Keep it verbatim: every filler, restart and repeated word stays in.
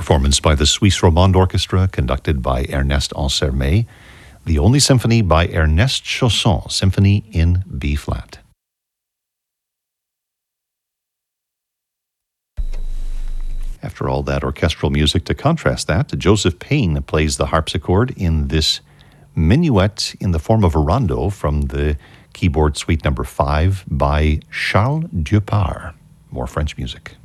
performance by the Suisse Romande Orchestra, conducted by Ernest Ansermet, the only symphony by Ernest Chausson, Symphony in B-flat. After all that orchestral music, to contrast that, Joseph Payne plays the harpsichord in this minuet in the form of a rondo from the keyboard suite number five by Charles Dupart. More French music.